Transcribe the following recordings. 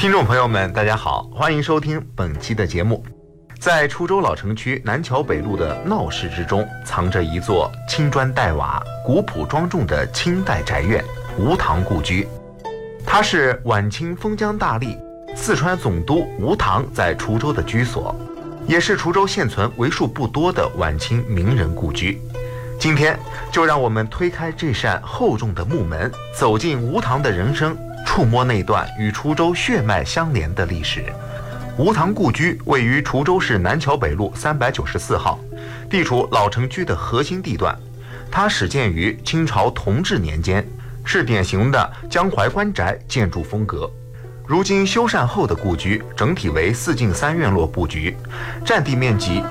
听众朋友们，大家好，欢迎收听本期的节目。在滁州老城区南桥北路的闹市之中，藏着一座青砖黛瓦、古朴庄重的清代宅院——吴堂故居。它是晚清封疆大吏、四川总督吴堂在滁州的居所，也是滁州现存为数不多的晚清名人故居。今天就让我们推开这扇厚重的木门，走进吴堂的人生，触摸那段与滁州血脉相连的历史。吴堂故居位于滁州市南桥北路394号，地处老城区的核心地段。它始建于清朝同治年间，是典型的江淮官宅建筑风格。如今修缮后的故居整体为4进3院落布局，占地面积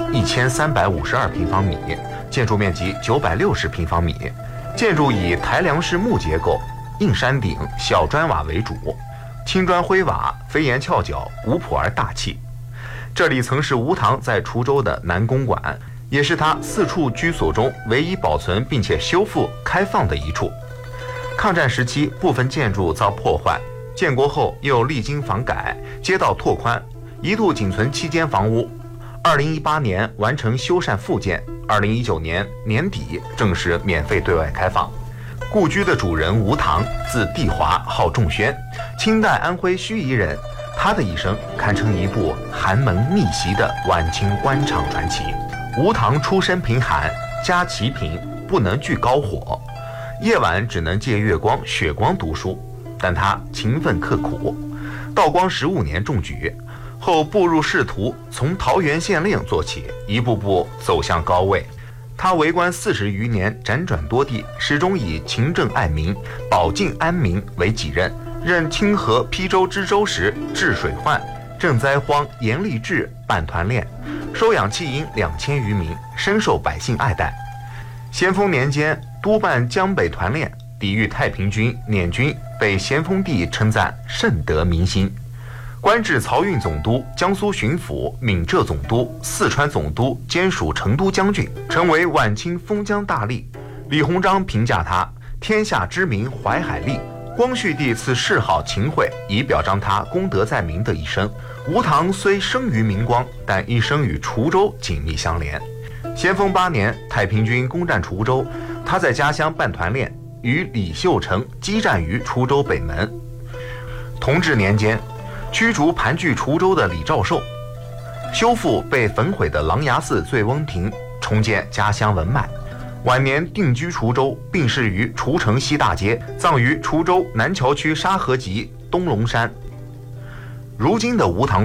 1352平方米，建筑面积960平方米。建筑以台梁式木结构，硬山顶、小砖瓦为主，青砖灰瓦，飞檐翘角，古朴而大气。这里曾是吴堂在滁州的南公馆，也是他4处居所中唯一保存并且修复开放的一处。抗战时期部分建筑遭破坏，建国后又历经房改，街道拓宽，一度仅存7间房屋。2018年完成修缮复建，2019年年底正式免费对外开放。故居的主人吴堂，字帝华，号仲宣，清代安徽盱眙人。他的一生堪称一部寒门逆袭的晚清官场传奇。吴堂出身贫寒，家齐贫，不能聚高火，夜晚只能借月光、血光读书。但他勤奋刻苦，道光15年中举后，步入仕途，从桃源县令做起，一步步走向高位。他为官40余年，辗转多地，始终以勤政爱民、保境安民为己任。任清河邳州知州时，治水患、赈灾荒，严厉治办团练，收养弃婴2000余名，深受百姓爱戴。咸丰年间督办江北团练，抵御太平军、捻军，被咸丰帝称赞甚得民心。官至漕运总督、江苏巡抚、闽浙总督、四川总督，兼属成都将军，成为晚清封疆大吏。李鸿章评价他天下知名淮海吏，光绪帝赐谥号秦桧，以表彰他功德在民的一生。吴堂虽生于明光，但一生与滁州紧密相连。咸丰8年，太平军攻占滁州，他在家乡办团练，与李秀成激战于滁州北门。同治年间，驱逐盘踞滁州的李兆寿，修复被焚毁的琅琊寺醉翁亭，重建家乡文脉。晚年定居滁州，病逝于滁城西大街，葬于滁州南桥区沙河集东龙山。如今的吴堂